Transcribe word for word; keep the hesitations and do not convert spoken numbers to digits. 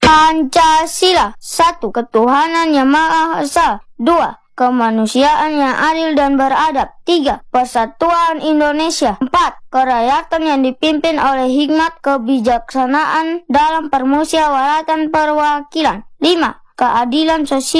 Pancasila. Satu. Ketuhanan yang Maha Esa. Dua. Kemanusiaan yang adil dan beradab. Tiga. Persatuan Indonesia. Empat. Kerakyatan yang dipimpin oleh hikmat kebijaksanaan dalam permusyawaratan perwakilan. Lima. Keadilan sosial.